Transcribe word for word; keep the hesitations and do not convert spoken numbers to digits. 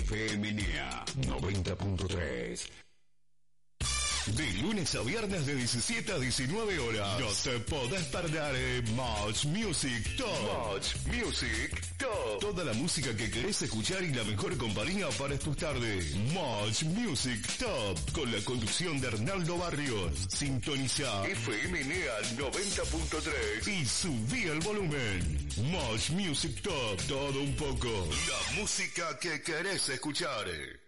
F M N E A noventa punto tres. De lunes a viernes de diecisiete a diecinueve horas. No te podés perder en Much Music Top. Much Music Top. Toda la música que querés escuchar y la mejor compañía para tus tardes. Much Music Top. Con la conducción de Hernaldo Barrios. Sintoniza F M N E A noventa punto tres y subí el volumen. Much Music Top. Todo un poco. La música que querés escuchar.